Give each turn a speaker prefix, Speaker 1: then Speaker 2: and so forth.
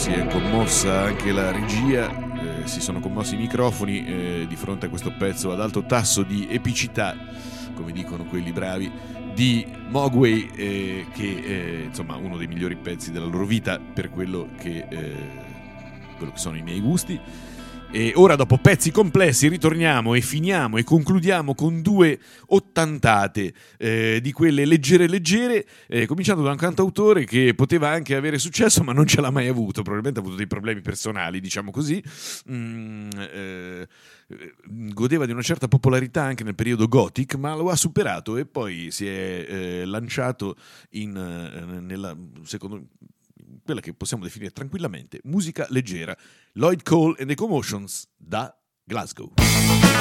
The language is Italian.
Speaker 1: si è commossa anche la regia, si sono commossi i microfoni di fronte a questo pezzo ad alto tasso di epicità, come dicono quelli bravi, di Mogwai, che insomma uno dei migliori pezzi della loro vita per quello che sono i miei gusti. E ora, dopo pezzi complessi, ritorniamo e finiamo e concludiamo con 2 ottantate di quelle leggere, cominciando da un cantautore che poteva anche avere successo ma non ce l'ha mai avuto, probabilmente ha avuto dei problemi personali, diciamo così. Godeva di una certa popolarità anche nel periodo gothic, ma lo ha superato e poi si è lanciato nella, secondo quella che possiamo definire tranquillamente musica leggera. Lloyd Cole and the Commotions da Glasgow.